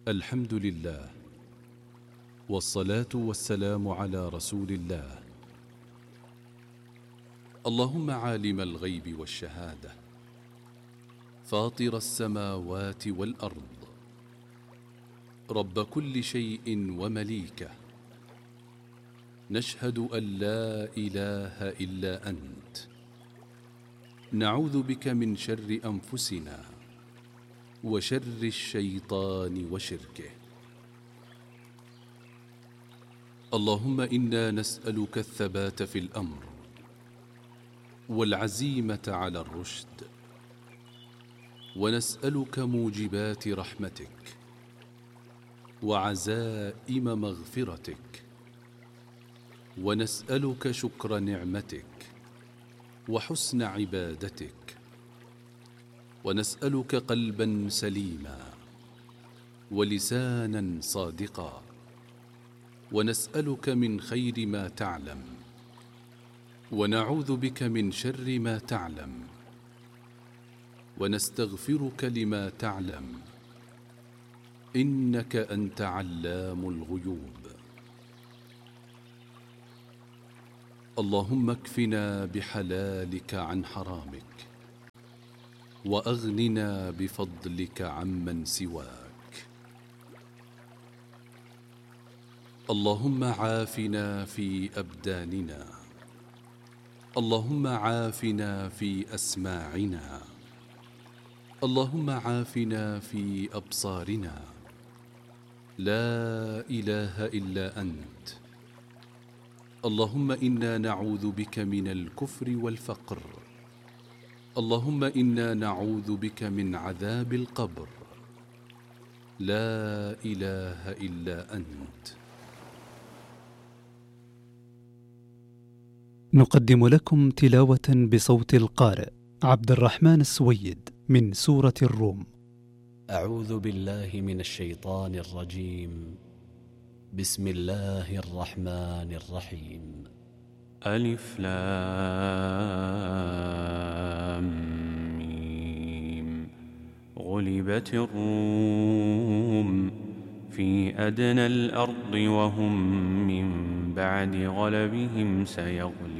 الحمد لله، والصلاة والسلام على رسول الله. اللهم عالم الغيب والشهادة، فاطر السماوات والأرض، رب كل شيء ومليكه، نشهد أن لا إله إلا أنت، نعوذ بك من شر أنفسنا وشر الشيطان وشركه. اللهم إنا نسألك الثبات في الأمر والعزيمة على الرشد، ونسألك موجبات رحمتك وعزائم مغفرتك، ونسألك شكر نعمتك وحسن عبادتك، ونسألك قلبا سليما ولسانا صادقا، ونسألك من خير ما تعلم، ونعوذ بك من شر ما تعلم، ونستغفرك لما تعلم، إنك أنت علام الغيوب. اللهم اكفنا بحلالك عن حرامك، وأغننا بفضلك عمن سواك. اللهم عافنا في أبداننا، اللهم عافنا في أسماعنا، اللهم عافنا في أبصارنا. لا إله إلا أنت. اللهم إنا نعوذ بك من الكفر والفقر، اللهم إنا نعوذ بك من عذاب القبر. لا إله إلا أنت. نقدم لكم تلاوة بصوت القارئ عبد الرحمن السويد من سورة الروم. أعوذ بالله من الشيطان الرجيم. بسم الله الرحمن الرحيم. ألف لام ميم. غلبت الروم في أدنى الأرض وهم من بعد غلبهم سيغلبون